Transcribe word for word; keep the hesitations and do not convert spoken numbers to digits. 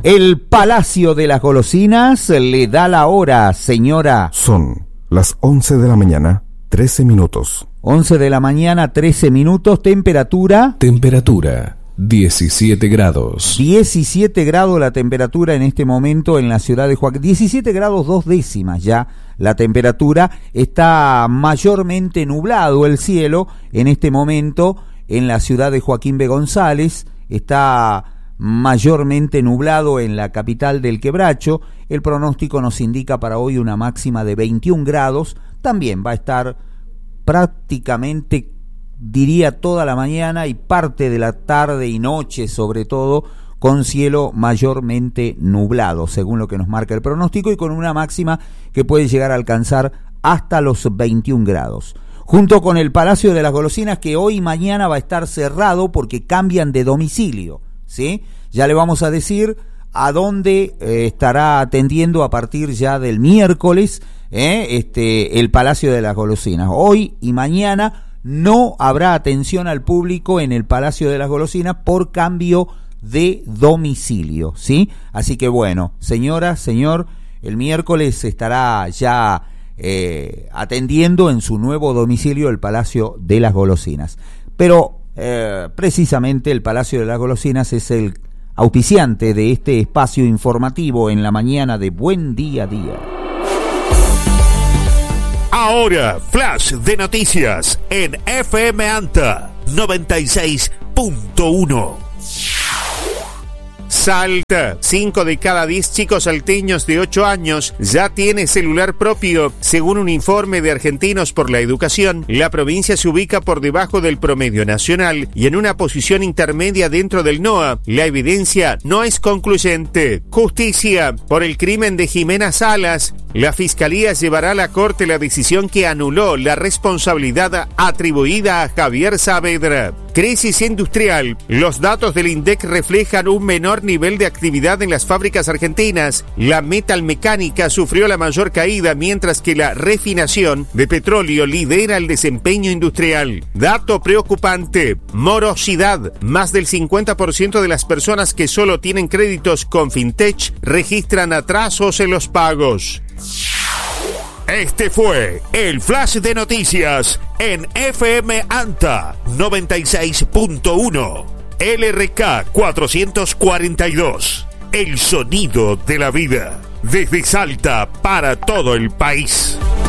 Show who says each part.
Speaker 1: El Palacio de las Golosinas le da la hora, señora.
Speaker 2: Son las once de la mañana, trece minutos.
Speaker 1: once de la mañana, trece minutos, temperatura...
Speaker 3: Temperatura, diecisiete grados.
Speaker 1: diecisiete grados la temperatura en este momento en la ciudad de Joaquín. diecisiete grados dos décimas ya la temperatura. Está mayormente nublado el cielo en este momento en la ciudad de Joaquín B. González. Está mayormente nublado en la capital del Quebracho. El pronóstico nos indica para hoy una máxima de veintiún grados. También va a estar prácticamente, diría, toda la mañana y parte de la tarde y noche, sobre todo, con cielo mayormente nublado, según lo que nos marca el pronóstico, y con una máxima que puede llegar a alcanzar hasta los veintiún grados. Junto con el Palacio de las Golosinas, que hoy y mañana va a estar cerrado porque cambian de domicilio, ¿sí? Ya le vamos a decir a dónde eh, estará atendiendo a partir ya del miércoles eh, este, el Palacio de las Golosinas. Hoy y mañana no habrá atención al público en el Palacio de las Golosinas por cambio de domicilio, ¿sí? Así que bueno, señora, señor, el miércoles estará ya eh, atendiendo en su nuevo domicilio el Palacio de las Golosinas. Pero eh, precisamente el Palacio de las Golosinas es el auspiciante de este espacio informativo en la mañana de Buen Día a Día.
Speaker 4: Ahora, flash de noticias en F M Anta noventa y seis punto uno. Salta, cinco de cada diez chicos salteños de ocho años ya tiene celular propio. Según un informe de Argentinos por la Educación, la provincia se ubica por debajo del promedio nacional y en una posición intermedia dentro del N O A. La evidencia no es concluyente. Justicia. Por el crimen de Jimena Salas, la Fiscalía llevará a la Corte la decisión que anuló la responsabilidad atribuida a Javier Saavedra. Crisis industrial. Los datos del INDEC reflejan un menor nivel de actividad en las fábricas argentinas. La metalmecánica sufrió la mayor caída, mientras que la refinación de petróleo lidera el desempeño industrial. Dato preocupante. Morosidad. Más del cincuenta por ciento de las personas que solo tienen créditos con Fintech registran atrasos en los pagos. Este fue el Flash de Noticias en F M Anta noventa y seis punto uno. L R K cuatrocientos cuarenta y dos. El sonido de la vida. Desde Salta para todo el país.